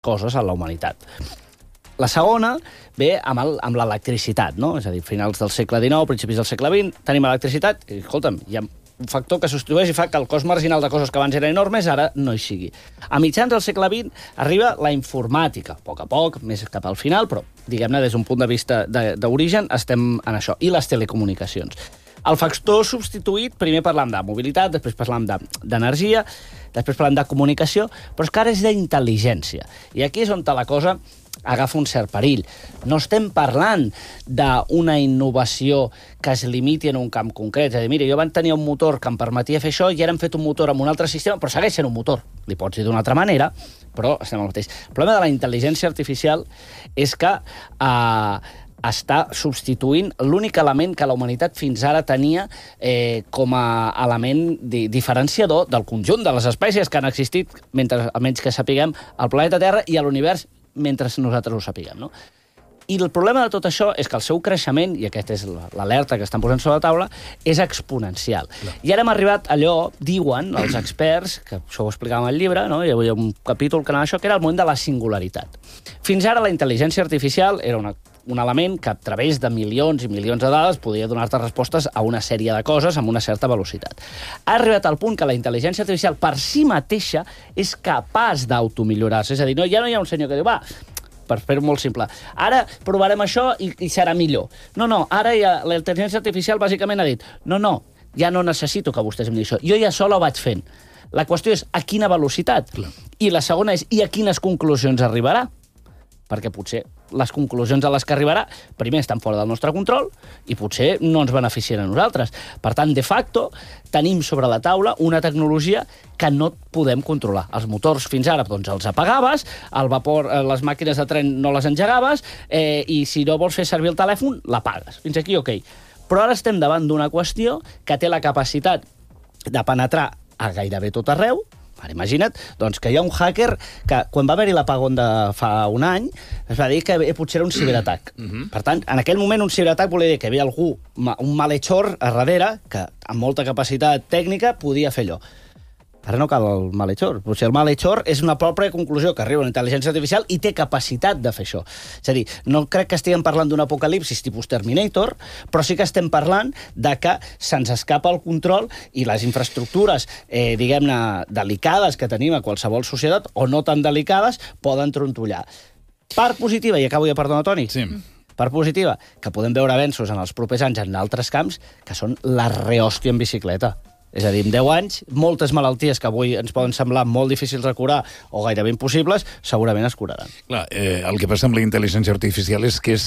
coses a la humanitat. La segona ve amb l'electricitat, no? És a dir, finals del segle XIX, principis del segle XX, tenim electricitat, i, escolta'm, hi ha un factor que substitueix i fa que el cost marginal de coses que abans eren enormes ara no hi sigui. A mitjans del segle XX arriba la informàtica, a poc, més cap al final, però, diguem-ne, des d'un punt de vista d'origen, estem en això, i les telecomunicacions. El factor substituït, primer parlam de mobilitat, després parlam d'energia, després parlam de comunicació, però és que ara és d'intel·ligència. I aquí és on la cosa agafa un cert perill. No estem parlant d'una innovació que es limiti en un camp concret. És a dir, mira, jo van tenir un motor que em permetia fer això i ara hem fet un motor amb un altre sistema, però segueix sent un motor. Li pots dir d'una altra manera, però estem al mateix. El problema de la intel·ligència artificial és que està substituint l'únic element que la humanitat fins ara tenia com a element diferenciador del conjunt de les espècies que han existit, almenys que sapiguem, al planeta Terra i a l'univers mentre nosaltres ho sapiguem, no? I el problema de tot això és que el seu creixement, i aquesta és l'alerta que estan posant sobre la taula, és exponencial. I ara hem arribat allò, diuen els experts, que això ho explicàvem al llibre, no? Hi havia un capítol que anava això, que era el moment de la singularitat. Fins ara la intel·ligència artificial era un element que a través de milions i milions de dades podia donar-te respostes a una sèrie de coses amb una certa velocitat. Ha arribat al punt que la intel·ligència artificial per si mateixa és capaç d'automillorar-se. És a dir, ja no hi ha un senyor que diu, va, per fer-ho molt simple, ara provarem això i serà millor. No, ara la intel·ligència artificial bàsicament ha dit, no, ja no necessito que vostès em diguin això, jo ja sola ho vaig fent. La qüestió és a quina velocitat. I la segona és i a quines conclusions arribarà. Perquè potser les conclusions a les que arribarà primer estan fora del nostre control i potser no ens beneficien a nosaltres. Per tant, de facto, tenim sobre la taula una tecnologia que no podem controlar. Els motors fins ara doncs, els apagaves, el vapor, les màquines de tren no les engegaves i si no vols fer servir el telèfon, l'apagues. Fins aquí, ok. Però ara estem davant d'una qüestió que té la capacitat de penetrar a gairebé tot arreu. Ara imagina't doncs, que hi ha un hacker que, quan va haver-hi l'apagón de fa un any, es va dir que potser era un ciberatac. Per tant, en aquell moment un ciberatac volia dir que hi havia algú, un malhechor a darrere, que amb molta capacitat tècnica podia fer allò. Ara no cal el malhechor. Potser el malhechor és una pròpia conclusió que arriba a la intel·ligència artificial i té capacitat de fer això. És a dir, no crec que estiguem parlant d'un apocalipsis tipus Terminator, però sí que estem parlant de que se'ns escapa el control i les infraestructures, diguem-ne, delicades que tenim a qualsevol societat, o no tan delicades, poden trontollar. Part positiva, i acabo ja, perdona, Toni. Sí. Part positiva, que podem veure avenços en els propers anys en altres camps, que són la rehòstia en bicicleta. És a dir, en 10 anys, moltes malalties que avui ens poden semblar molt difícils de curar o gairebé impossibles, segurament es curaran. Clar, el que passa amb la intel·ligència artificial és que és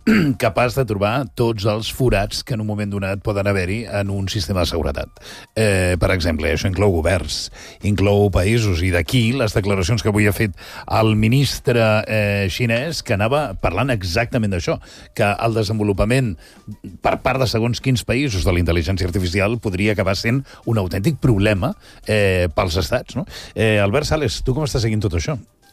capaç de trobar tots els forats que en un moment donat poden haver-hi en un sistema de seguretat. Per exemple, això inclou governs, inclou països, i d'aquí les declaracions que avui ha fet el ministre xinès, que anava parlant exactament d'això, que el desenvolupament per part de segons quins països de la intel·ligència artificial podria acabar sent un autèntic problema pels estats, no? Albert Sales, tu com estàs seguint tot això?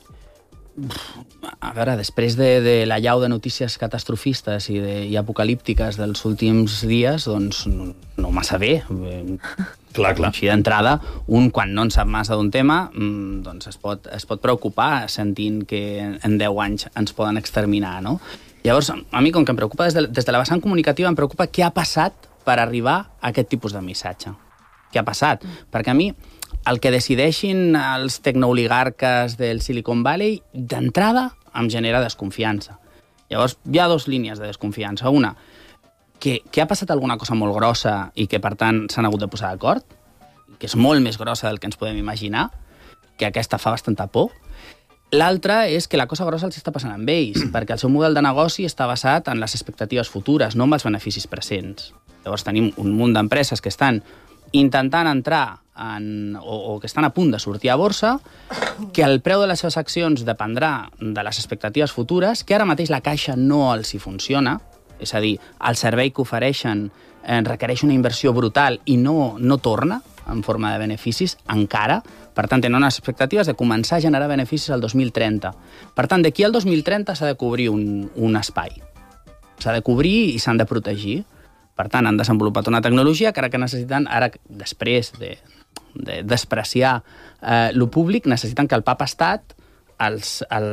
A veure, després de l'allau de notícies catastrofistes i apocalíptiques dels últims dies, doncs no massa bé. Clar. Així d'entrada, quan no en sap massa d'un tema, doncs es pot preocupar sentint que en 10 anys ens poden exterminar, no? Llavors, a mi, com que em preocupa des de la vessant comunicativa, em preocupa què ha passat per arribar a aquest tipus de missatge. Què ha passat? Perquè a mi el que decideixin els tecnooligarques del Silicon Valley, d'entrada, em genera desconfiança. Llavors, hi ha 2 línies de desconfiança. Una, que ha passat alguna cosa molt grossa i que, per tant, s'han hagut de posar d'acord, que és molt més grossa del que ens podem imaginar, que aquesta fa bastanta por. L'altra és que la cosa grossa els està passant amb ells, perquè el seu model de negoci està basat en les expectatives futures, no en els beneficis presents. Llavors, tenim un munt d'empreses que estan intentant entrar o que estan a punt de sortir a borsa, que el preu de les seves accions dependrà de les expectatives futures, que ara mateix la caixa no els hi funciona, és a dir, el servei que ofereixen requereix una inversió brutal i no torna en forma de beneficis encara. Per tant, tenen unes expectatives de començar a generar beneficis el 2030. Per tant, d'aquí al 2030 s'ha de cobrir un espai. S'ha de cobrir i s'han de protegir. Per tant, han desenvolupat una tecnologia que necessiten, ara després de despreciar lo públic, necessiten que el papa estat els